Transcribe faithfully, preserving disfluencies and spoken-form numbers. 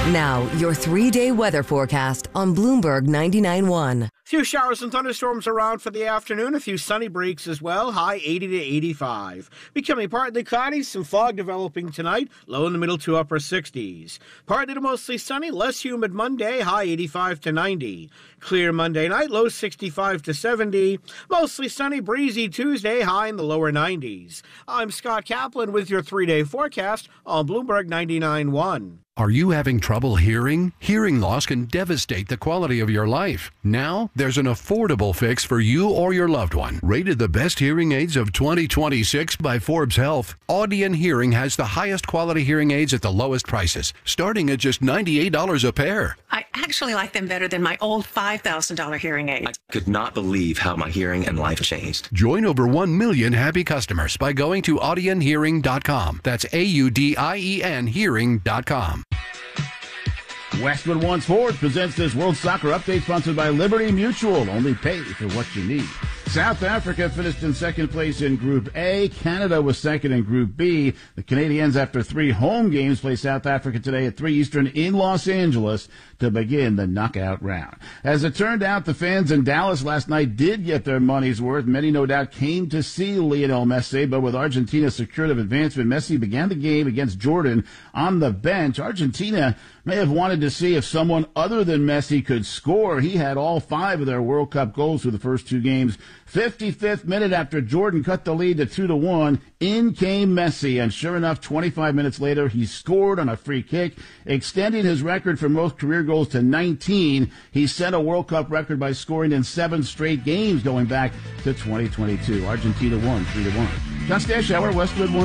Now, your three-day weather forecast on Bloomberg ninety-nine point one. A few showers and thunderstorms around for the afternoon. A few sunny breaks as well. High eighty to eighty-five. Becoming partly cloudy. Some fog developing tonight. Low in the middle to upper sixties. Partly to mostly sunny. Less humid Monday. High eighty-five to ninety. Clear Monday night. Low sixty-five to seventy. Mostly sunny. Breezy Tuesday. High in the lower nineties. I'm Scott Kaplan with your three-day forecast on Bloomberg ninety-nine point one. Are you having trouble hearing? Hearing loss can devastate the quality of your life. Now, there's an affordable fix for you or your loved one. Rated the best hearing aids of twenty twenty-six by Forbes Health, Audion Hearing has the highest quality hearing aids at the lowest prices, starting at just ninety-eight dollars a pair. I actually like them better than my old five thousand dollars hearing aid. I could not believe how my hearing and life changed. Join over one million happy customers by going to audion hearing dot com. That's A U D I E N hearing dot com. Westwood One Sports presents this World Soccer Update sponsored by Liberty Mutual. Only pay for what you need. South Africa finished in second place in Group A. Canada was second in Group B. The Canadians, after three home games, play South Africa today at three Eastern in Los Angeles to begin the knockout round. As it turned out, the fans in Dallas last night did get their money's worth. Many, no doubt, came to see Lionel Messi, but with Argentina secured of advancement, Messi began the game against Jordan on the bench. Argentina may have wanted to see if someone other than Messi could score. He had all five of their World Cup goals through the first two games. fifty-fifth minute after Jordan cut the lead to two to one, in came Messi, and sure enough, twenty-five minutes later, he scored on a free kick, extending his record for most career goals to nineteen. He set a World Cup record by scoring in seven straight games going back to twenty twenty-two. Argentina won three to one. John Stashower, Westwood One.